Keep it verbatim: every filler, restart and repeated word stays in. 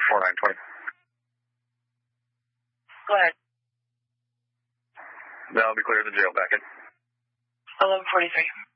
four nine twenty. Go ahead. That'll be clear of the jail. Back in. eleven forty-three.